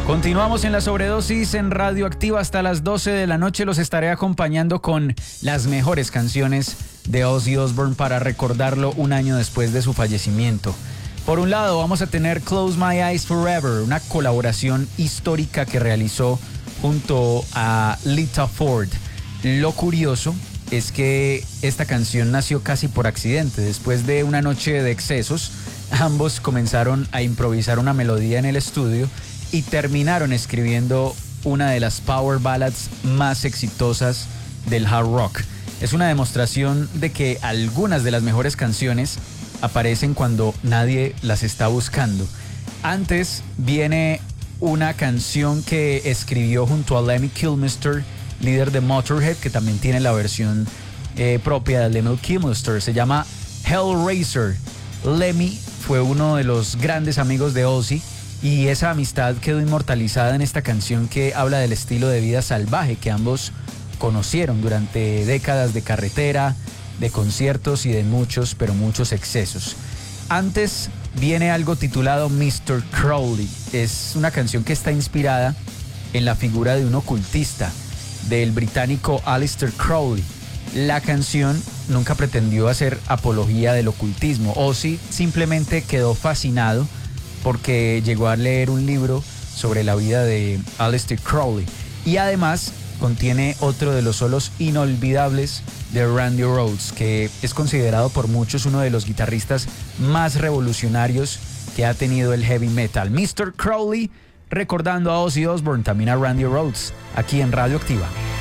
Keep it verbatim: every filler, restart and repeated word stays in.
Continuamos en la sobredosis en Radioactiva hasta las doce de la noche. Los estaré acompañando con las mejores canciones de Ozzy Osbourne para recordarlo un año después de su fallecimiento. Por un lado vamos a tener Close My Eyes Forever, una colaboración histórica que realizó junto a Lita Ford. Lo curioso es que esta canción nació casi por accidente. Después de una noche de excesos, ambos comenzaron a improvisar una melodía en el estudio y terminaron escribiendo una de las power ballads más exitosas del hard rock. Es una demostración de que algunas de las mejores canciones aparecen cuando nadie las está buscando. Antes viene una canción que escribió junto a Lemmy Kilmister, líder de Motorhead, que también tiene la versión eh, propia de Lemmy Kilmister. Se llama Hellraiser. Lemmy fue uno de los grandes amigos de Ozzy y esa amistad quedó inmortalizada en esta canción que habla del estilo de vida salvaje que ambos conocieron durante décadas de carretera, de conciertos y de muchos, pero muchos excesos. Antes viene algo titulado mister Crowley. Es una canción que está inspirada en la figura de un ocultista, del británico Aleister Crowley. La canción nunca pretendió hacer apología del ocultismo. Ozzy simplemente quedó fascinado porque llegó a leer un libro sobre la vida de Aleister Crowley y además contiene otro de los solos inolvidables de Randy Rhoads, que es considerado por muchos uno de los guitarristas más revolucionarios que ha tenido el heavy metal. mister Crowley recordando a Ozzy Osbourne, también a Randy Rhoads, aquí en Radioactiva.